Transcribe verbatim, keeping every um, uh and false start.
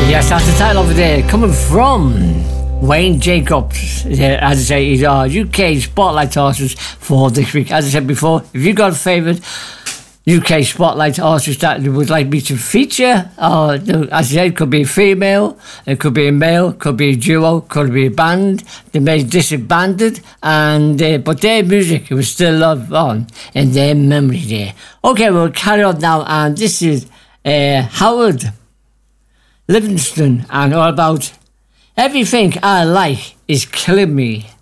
Yes, that's the title over there, coming from Wayne Jacobs. Yeah, as I say, he's our U K Spotlight artist for this week. As I said before, if you've got a favourite U K Spotlight artist that you would like me to feature, or as I said, it could be a female, it could be a male, it could be a duo, could be a band. They may disbanded, and uh, but their music was still live on in their memory there. Okay, we'll carry on now, and this is uh, Howard Livingston, and all about Everything I Like Is Killing Me.